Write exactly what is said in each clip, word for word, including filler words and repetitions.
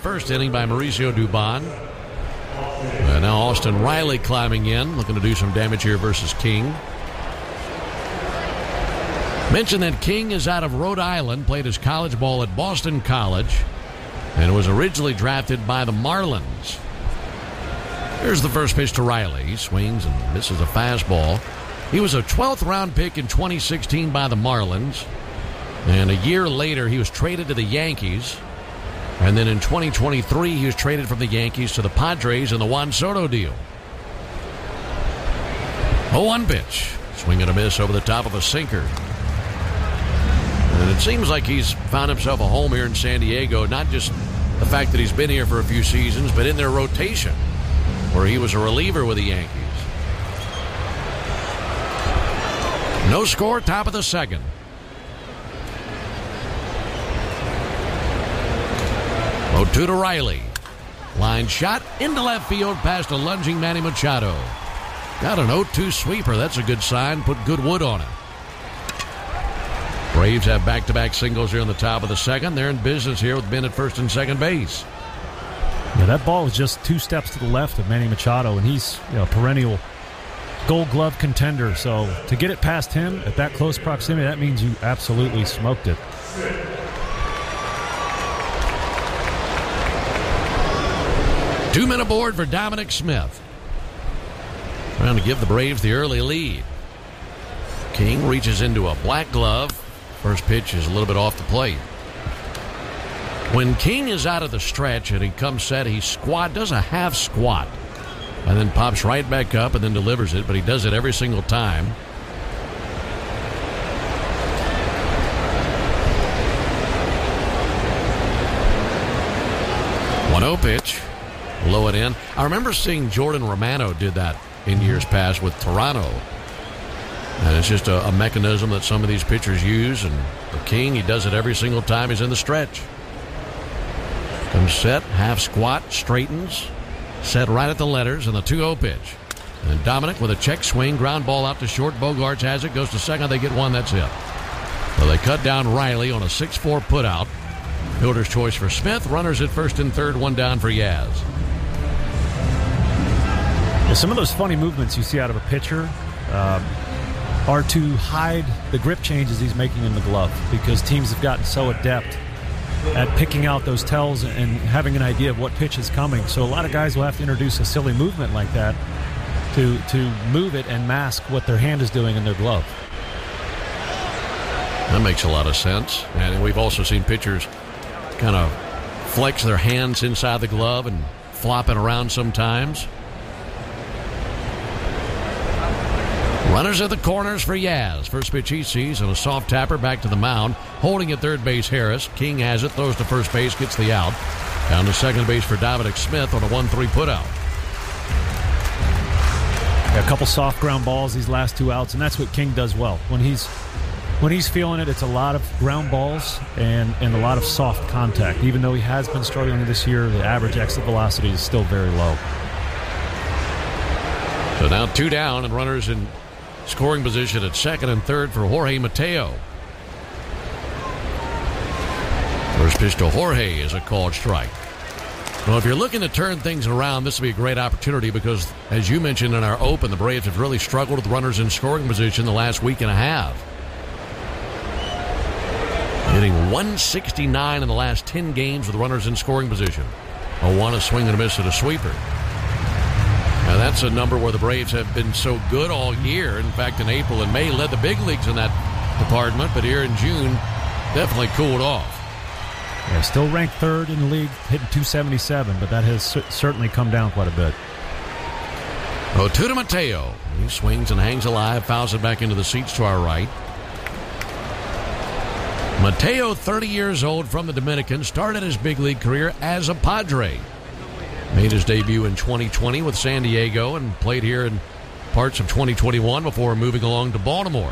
first inning by Mauricio Dubon. And now Austin Riley climbing in, looking to do some damage here versus King. Mention that King is out of Rhode Island, played his college ball at Boston College, and was originally drafted by the Marlins. Here's the first pitch to Riley. He swings and misses a fastball. He was a twelfth round pick in twenty sixteen by the Marlins. And a year later, he was traded to the Yankees. And then in twenty twenty-three, he was traded from the Yankees to the Padres in the Juan Soto deal. oh one pitch. Swing and a miss over the top of a sinker. And it seems like he's found himself a home here in San Diego. Not just the fact that he's been here for a few seasons, but in their rotation, where he was a reliever with the Yankees. No score, top of the second. oh two to Riley. Line shot into left field past a lunging Manny Machado. Got an oh two sweeper. That's a good sign. Put good wood on it. Braves have back-to-back singles here on the top of the second. They're in business here with Ben at first and second base. Yeah, that ball is just two steps to the left of Manny Machado, and he's, you know, perennial Gold Glove contender. So to get it past him at that close proximity, that means you absolutely smoked it. Two-men aboard for Dominic Smith. Trying to give the Braves the early lead. King reaches into a black glove. First pitch is a little bit off the plate. When King is out of the stretch and he comes set, he squat, does a half squat, and then pops right back up and then delivers it, but he does it every single time. one oh pitch. Low it in. I remember seeing Jordan Romano did that in years past with Toronto. And it's just a, a mechanism that some of these pitchers use. And for King, he does it every single time he's in the stretch. Comes set, half squat, straightens. Set right at the letters, and the two oh pitch. And Dominic with a check swing, ground ball out to short. Bogaerts has it, goes to second. They get one, that's it. So they cut down Riley on a six four putout. Fielder's choice for Smith. Runners at first and third, one down for Yaz. Yeah, some of those funny movements you see out of a pitcher um, are to hide the grip changes he's making in the glove, because teams have gotten so adept at picking out those tells and having an idea of what pitch is coming. So a lot of guys will have to introduce a silly movement like that to to move it and mask what their hand is doing in their glove. That makes a lot of sense. And we've also seen pitchers kind of flex their hands inside the glove and flop it around sometimes. Runners at the corners for Yaz. First pitch he sees and a soft tapper back to the mound. Holding at third base, Harris. King has it, throws to first base, gets the out. Down to second base for Dominic Smith on a one three putout. Yeah, a couple soft ground balls these last two outs, and that's what King does well. When he's when he's feeling it, it's a lot of ground balls and, and a lot of soft contact. Even though he has been struggling this year, the average exit velocity is still very low. So now two down and runners in scoring position at second and third for Jorge Mateo. First pitch to Jorge is a called strike. Well, if you're looking to turn things around, this would be a great opportunity because, as you mentioned in our open, the Braves have really struggled with runners in scoring position the last week and a half. Hitting one sixty-nine in the last ten games with runners in scoring position. A one, a swing and a miss at a sweeper. Now, that's a number where the Braves have been so good all year. In fact, in April and May, led the big leagues in that department, but here in June, definitely cooled off. Yeah, still ranked third in the league, hitting two seventy-seven, but that has c- certainly come down quite a bit. oh two to Mateo. He swings and hangs alive, fouls it back into the seats to our right. Mateo, thirty years old, from the Dominican, started his big league career as a Padre. Made his debut in twenty twenty with San Diego and played here in parts of twenty twenty-one before moving along to Baltimore.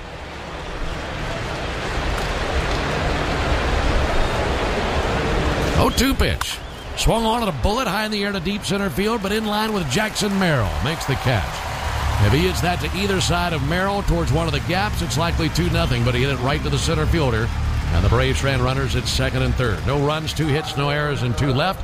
oh two pitch. Swung on at a bullet high in the air to deep center field, but in line with Jackson Merrill. Makes the catch. If he hits that to either side of Merrill towards one of the gaps, it's likely two nothing, but he hit it right to the center fielder. And the Braves ran runners at second and third. No runs, two hits, no errors, and two left.